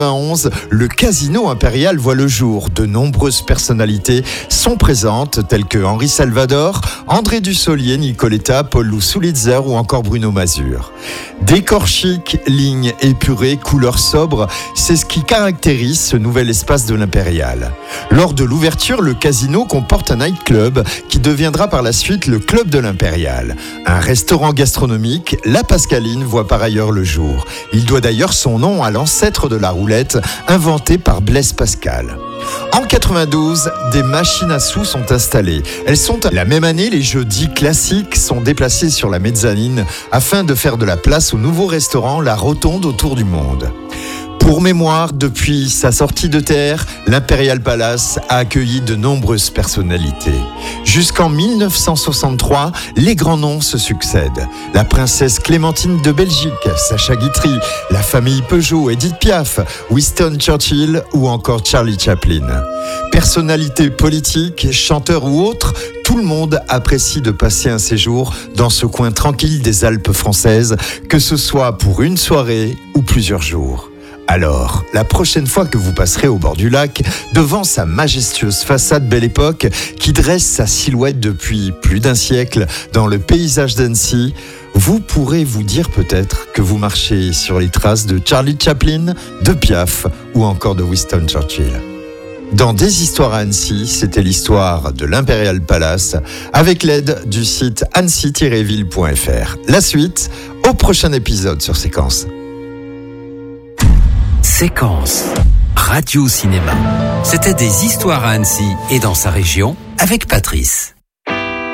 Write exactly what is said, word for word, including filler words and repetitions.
onze, le Casino Impérial voit le jour. De nombreuses personnalités sont présentes, telles que Henri Salvador, André Dussolier, Nicoletta, Paul Sulitzer ou encore Bruno Mazur. Décor chic, lignes épurées, couleurs sobres, c'est ce qui caractérise ce nouvel espace de l'Impérial. Lors de l'ouverture, le casino comporte un nightclub qui deviendra par la suite le Club de l'Impérial. Un restaurant gastronomique, La Pascaline, voit par ailleurs le jour. Il doit d'ailleurs son nom à l'ancêtre de la roulette inventée par Blaise Pascal. En quatre-vingt-douze, des machines à sous sont installées. Elles sont la même année, les jeux dits classiques sont déplacés sur la mezzanine afin de faire de la place au nouveau restaurant La Rotonde autour du monde. Pour mémoire, depuis sa sortie de terre, l'Imperial Palace a accueilli de nombreuses personnalités. Jusqu'en dix-neuf cent soixante-trois, les grands noms se succèdent. La princesse Clémentine de Belgique, Sacha Guitry, la famille Peugeot, Edith Piaf, Winston Churchill ou encore Charlie Chaplin. Personnalités politiques, chanteurs ou autres, tout le monde apprécie de passer un séjour dans ce coin tranquille des Alpes françaises, que ce soit pour une soirée ou plusieurs jours. Alors, la prochaine fois que vous passerez au bord du lac, devant sa majestueuse façade Belle Époque qui dresse sa silhouette depuis plus d'un siècle dans le paysage d'Annecy, vous pourrez vous dire peut-être que vous marchez sur les traces de Charlie Chaplin, de Piaf ou encore de Winston Churchill. Dans Des histoires à Annecy, c'était l'histoire de l'Imperial Palace avec l'aide du site annecy tiret ville point f r. La suite au prochain épisode sur Séquence. Séquence Radio Cinéma. C'était Des histoires à Annecy et dans sa région avec Patrice.